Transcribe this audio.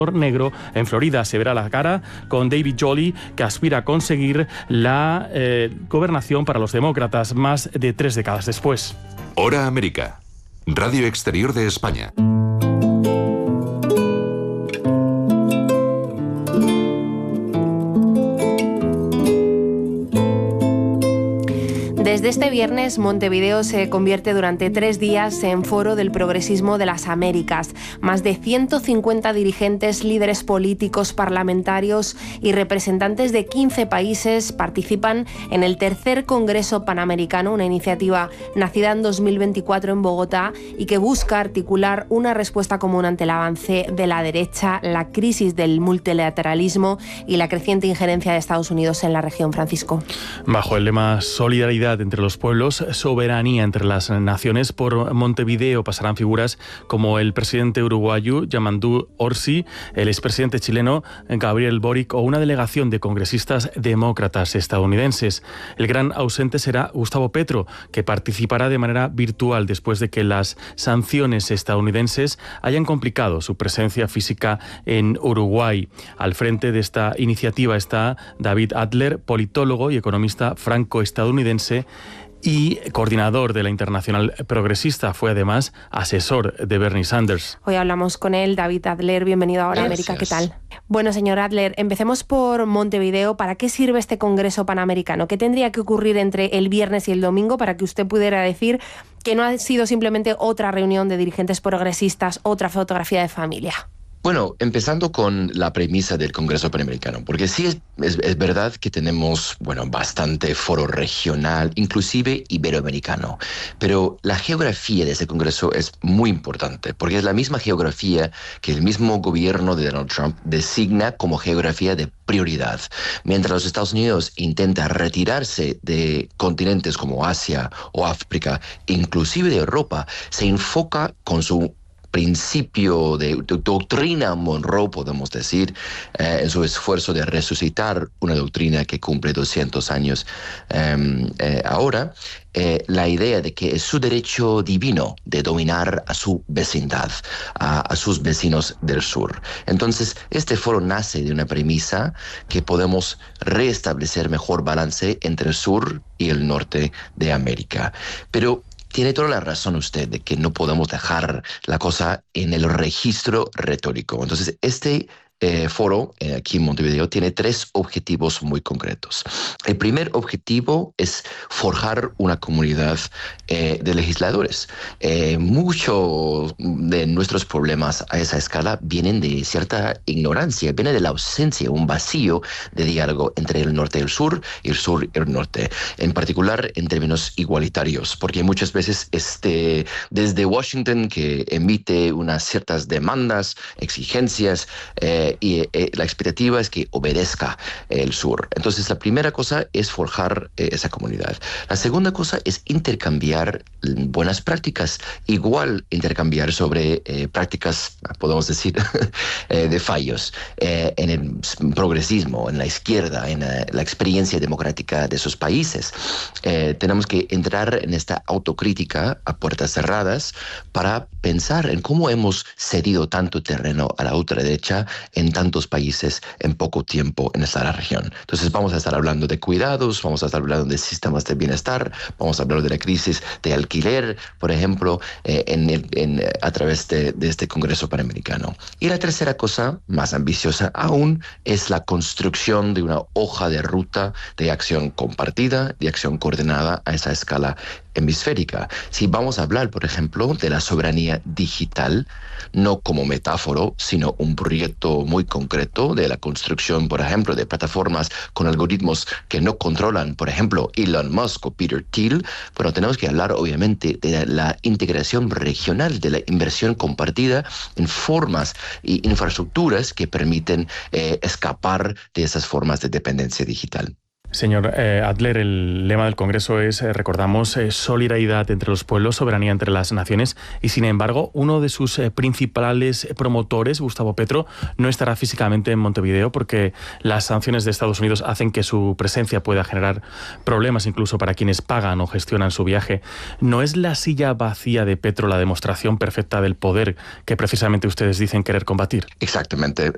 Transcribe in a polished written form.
negro en Florida. Se verá la cara con David Jolley, que aspira a conseguir la gobernación para los demócratas más de 3 décadas después. Hora América, Radio Exterior de España. Desde este viernes, Montevideo se convierte durante 3 días en foro del progresismo de las Américas. Más de 150 dirigentes, líderes políticos, parlamentarios y representantes de 15 países participan en el tercer Congreso Panamericano, una iniciativa nacida en 2024 en Bogotá y que busca articular una respuesta común ante el avance de la derecha, la crisis del multilateralismo y la creciente injerencia de Estados Unidos en la región. Francisco. Bajo el lema Solidaridad entre los pueblos, soberanía entre las naciones, por Montevideo pasarán figuras como el presidente uruguayo Yamandu Orsi, el expresidente chileno Gabriel Boric o una delegación de congresistas demócratas estadounidenses. El gran ausente será Gustavo Petro, que participará de manera virtual después de que las sanciones estadounidenses hayan complicado su presencia física en Uruguay. Al frente de esta iniciativa está David Adler, politólogo y economista franco-estadounidense y coordinador de la Internacional Progresista. Fue además asesor de Bernie Sanders. Hoy hablamos con él. David Adler, bienvenido a Hora América. ¿Qué tal? Bueno, señor Adler, empecemos por Montevideo. ¿Para qué sirve este Congreso Panamericano? ¿Qué tendría que ocurrir entre el viernes y el domingo para que usted pudiera decir que no ha sido simplemente otra reunión de dirigentes progresistas, otra fotografía de familia? Bueno, empezando con la premisa del Congreso Panamericano, porque sí es verdad que tenemos, bastante foro regional, inclusive iberoamericano, pero la geografía de ese Congreso es muy importante, porque es la misma geografía que el mismo gobierno de Donald Trump designa como geografía de prioridad. Mientras los Estados Unidos intenta retirarse de continentes como Asia o África, inclusive de Europa, se enfoca con su principio de doctrina Monroe, podemos decir, en su esfuerzo de resucitar una doctrina que cumple 200 años ahora, la idea de que es su derecho divino de dominar a su vecindad, a sus vecinos del sur. Entonces, este foro nace de una premisa que podemos restablecer mejor balance entre el sur y el norte de América. Pero tiene toda la razón usted de que no podemos dejar la cosa en el registro retórico. Entonces, este foro aquí en Montevideo tiene 3 objetivos muy concretos. El primer objetivo es forjar una comunidad de legisladores. Muchos de nuestros problemas a esa escala vienen de cierta ignorancia, viene de la ausencia, un vacío de diálogo entre el norte y el sur y el norte, en particular en términos igualitarios, porque muchas veces desde Washington, que emite unas ciertas demandas, exigencias, y la expectativa es que obedezca el sur. Entonces, la primera cosa es forjar esa comunidad. La segunda cosa es intercambiar buenas prácticas, igual intercambiar sobre prácticas, podemos decir, de fallos en el progresismo, en la izquierda, en la experiencia democrática de esos países. Tenemos que entrar en esta autocrítica a puertas cerradas para pensar en cómo hemos cedido tanto terreno a la ultraderecha en tantos países en poco tiempo en esta región. Entonces vamos a estar hablando de cuidados, vamos a estar hablando de sistemas de bienestar, vamos a hablar de la crisis de alquiler, por ejemplo, a través de este Congreso Panamericano. Y la tercera cosa, más ambiciosa aún, es la construcción de una hoja de ruta de acción compartida, de acción coordinada a esa escala hemisférica. Si vamos a hablar, por ejemplo, de la soberanía digital, no como metáforo, sino un proyecto muy concreto de la construcción, por ejemplo, de plataformas con algoritmos que no controlan, por ejemplo, Elon Musk o Peter Thiel, bueno, tenemos que hablar, obviamente, de la integración regional, de la inversión compartida en formas y infraestructuras que permiten escapar de esas formas de dependencia digital. Señor Adler, el lema del Congreso es, recordamos, solidaridad entre los pueblos, soberanía entre las naciones, y sin embargo, uno de sus principales promotores, Gustavo Petro, no estará físicamente en Montevideo porque las sanciones de Estados Unidos hacen que su presencia pueda generar problemas incluso para quienes pagan o gestionan su viaje. ¿No es la silla vacía de Petro la demostración perfecta del poder que precisamente ustedes dicen querer combatir? Exactamente.